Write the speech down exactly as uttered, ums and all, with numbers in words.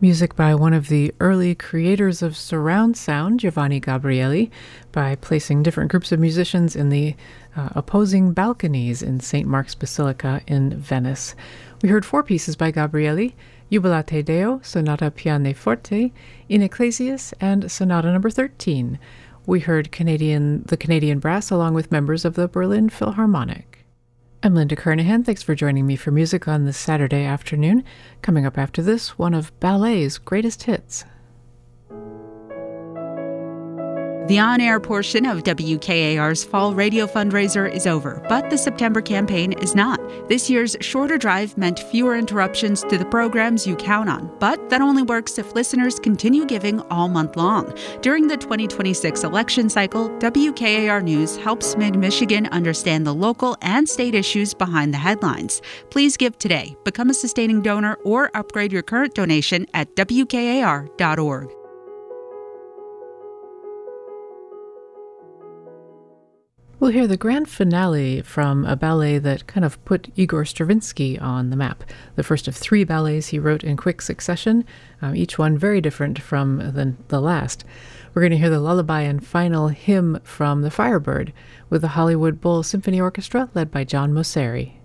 Music by one of the early creators of surround sound, Giovanni Gabrieli, by placing different groups of musicians in the uh, opposing balconies in Saint Mark's Basilica in Venice. We heard four pieces by Gabrieli: Jubilate Deo, Sonata Pianoforte, In Ecclesias, and Sonata number thirteen. We heard Canadian the Canadian Brass along with members of the Berlin Philharmonic. I'm Linda Kernahan. Thanks for joining me for music on this Saturday afternoon. Coming up after this, one of ballet's greatest hits. The on-air portion of W K A R's fall radio fundraiser is over, but the September campaign is not. This year's shorter drive meant fewer interruptions to the programs you count on, but that only works if listeners continue giving all month long. During the twenty twenty-six election cycle, W K A R News helps Mid-Michigan understand the local and state issues behind the headlines. Please give today, become a sustaining donor, or upgrade your current donation at W K A R dot org. We'll hear the grand finale from a ballet that kind of put Igor Stravinsky on the map. The first of three ballets he wrote in quick succession, um, each one very different from the, the last. We're going to hear the lullaby and final hymn from The Firebird with the Hollywood Bowl Symphony Orchestra led by John Mosseri.